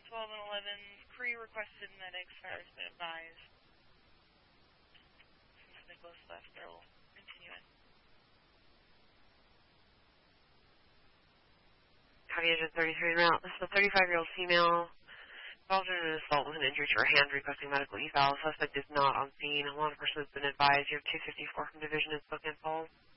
12 and 11, pre-requested medics, fire's been advised. Since they both left, they'll continue it. Copy agent 33 route. This is a 35-year-old female involved in an assault with an injury to her hand, requesting medical eval. Suspect is not on scene. One person has been advised. You have 254 from Division in Spokane Falls.